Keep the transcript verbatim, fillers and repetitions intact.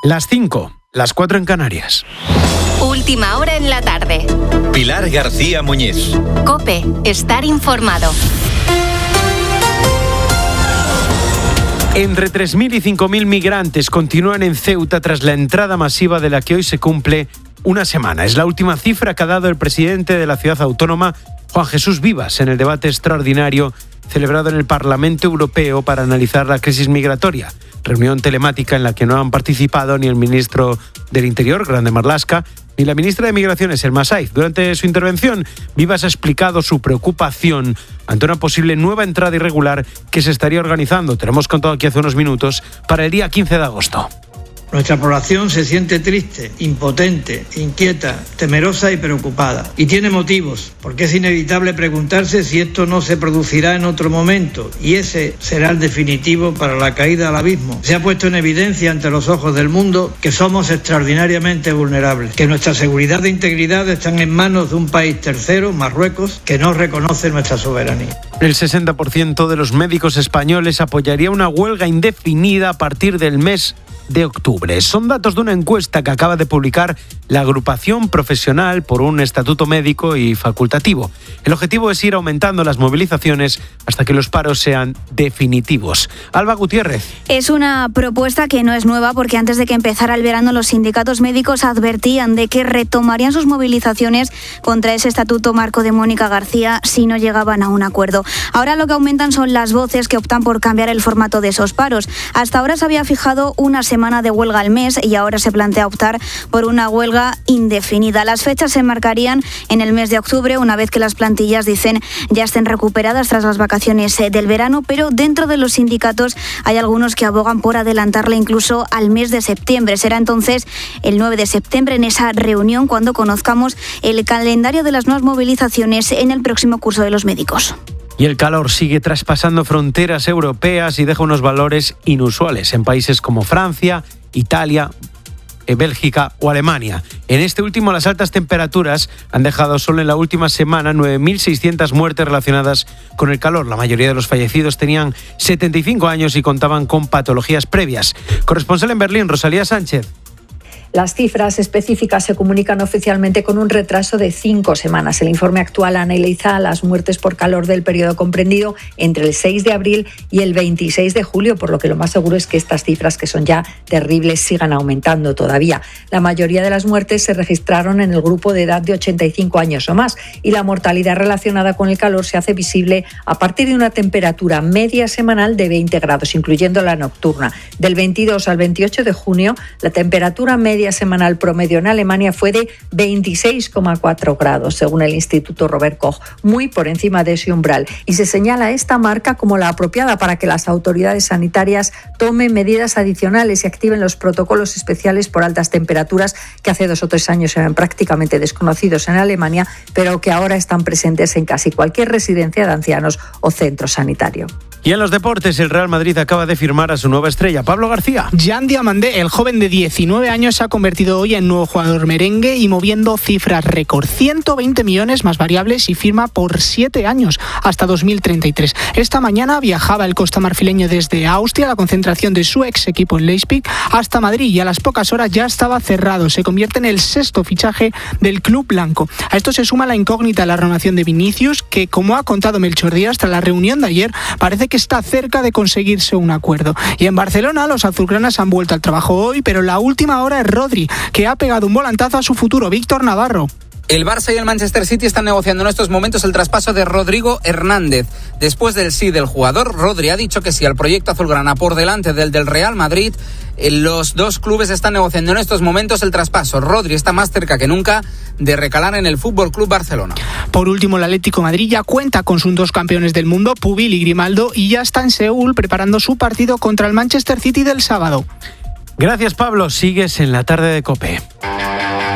Las cinco, las cuatro en Canarias. Última hora en la tarde. Pilar García Muñiz. COPE, estar informado. Entre tres mil y cinco mil migrantes continúan en Ceuta tras la entrada masiva de la que hoy se cumple una semana. Es la última cifra que ha dado el presidente de la ciudad autónoma, Juan Jesús Vivas, en el debate extraordinario celebrado en el Parlamento Europeo para analizar la crisis migratoria. Reunión telemática en la que no han participado ni el ministro del Interior, Grande Marlaska, ni la ministra de Migraciones, Elma Saiz. Durante su intervención, Vivas ha explicado su preocupación ante una posible nueva entrada irregular que se estaría organizando, te lo hemos contado aquí hace unos minutos, para el día quince de agosto. Nuestra población se siente triste, impotente, inquieta, temerosa y preocupada. Y tiene motivos, porque es inevitable preguntarse si esto no se producirá en otro momento, y ese será el definitivo para la caída al abismo. Se ha puesto en evidencia ante los ojos del mundo que somos extraordinariamente vulnerables, que nuestra seguridad e integridad están en manos de un país tercero, Marruecos, que no reconoce nuestra soberanía. El sesenta por ciento de los médicos españoles apoyaría una huelga indefinida a partir del mes de octubre. Son datos de una encuesta que acaba de publicar la agrupación profesional por un estatuto médico y facultativo. El objetivo es ir aumentando las movilizaciones hasta que los paros sean definitivos. Alba Gutiérrez. Es una propuesta que no es nueva porque antes de que empezara el verano los sindicatos médicos advertían de que retomarían sus movilizaciones contra ese estatuto marco de Mónica García si no llegaban a un acuerdo. Ahora lo que aumentan son las voces que optan por cambiar el formato de esos paros. Hasta ahora se había fijado una semana de huelga al mes y ahora se plantea optar por una huelga indefinida. Las fechas se marcarían en el mes de octubre, una vez que las plantillas, dicen, ya estén recuperadas tras las vacaciones del verano, pero dentro de los sindicatos hay algunos que abogan por adelantarla incluso al mes de septiembre. Será entonces el nueve de septiembre en esa reunión cuando conozcamos el calendario de las nuevas movilizaciones en el próximo curso de los médicos. Y el calor sigue traspasando fronteras europeas y deja unos valores inusuales en países como Francia, Italia, Bélgica o Alemania. En este último, las altas temperaturas han dejado solo en la última semana nueve mil seiscientas muertes relacionadas con el calor. La mayoría de los fallecidos tenían setenta y cinco años y contaban con patologías previas. Corresponsal en Berlín, Rosalía Sánchez. Las cifras específicas se comunican oficialmente con un retraso de cinco semanas. El informe actual analiza las muertes por calor del periodo comprendido entre el seis de abril y el veintiséis de julio, por lo que lo más seguro es que estas cifras, que son ya terribles, sigan aumentando todavía. La mayoría de las muertes se registraron en el grupo de edad de ochenta y cinco años o más, y la mortalidad relacionada con el calor se hace visible a partir de una temperatura media semanal de veinte grados, incluyendo la nocturna. Del veintidós al veintiocho de junio, la temperatura media semanal promedio en Alemania fue de veintiséis coma cuatro grados, según el Instituto Robert Koch, muy por encima de ese umbral. Y se señala esta marca como la apropiada para que las autoridades sanitarias tomen medidas adicionales y activen los protocolos especiales por altas temperaturas que hace dos o tres años eran prácticamente desconocidos en Alemania, pero que ahora están presentes en casi cualquier residencia de ancianos o centro sanitario. Y en los deportes, el Real Madrid acaba de firmar a su nueva estrella, Pablo García. Jan Diamandé, el joven de diecinueve años, se ha convertido hoy en nuevo jugador merengue y moviendo cifras récord. ciento veinte millones más variables y firma por siete años, hasta dos mil treinta y tres. Esta mañana viajaba el costamarfileño desde Austria, la concentración de su ex equipo en Leipzig, hasta Madrid, y a las pocas horas ya estaba cerrado. Se convierte en el sexto fichaje del club blanco. A esto se suma la incógnita de la renovación de Vinicius, que, como ha contado Melchor Díaz, tras la reunión de ayer, parece que que está cerca de conseguirse un acuerdo. Y en Barcelona los azulgranas han vuelto al trabajo hoy, pero la última hora es Rodri, que ha pegado un volantazo a su futuro. Víctor Navarro. El Barça y el Manchester City están negociando en estos momentos el traspaso de Rodrigo Hernández. Después del sí del jugador, Rodri ha dicho que sí al proyecto azulgrana por delante del del Real Madrid. Los dos clubes están negociando en estos momentos el traspaso. Rodri está más cerca que nunca de recalar en el F C Barcelona. Por último, el Atlético de Madrid ya cuenta con sus dos campeones del mundo, Pubil y Grimaldo, y ya está en Seúl preparando su partido contra el Manchester City del sábado. Gracias, Pablo. Sigues en la tarde de COPE.